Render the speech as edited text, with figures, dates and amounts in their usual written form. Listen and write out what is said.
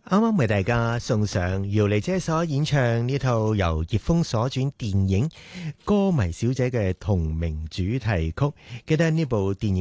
啱啱為大家送上姚麗姐所演唱呢套由葉楓所主演電影《歌迷小姐》嘅同名主題曲。記得呢部電影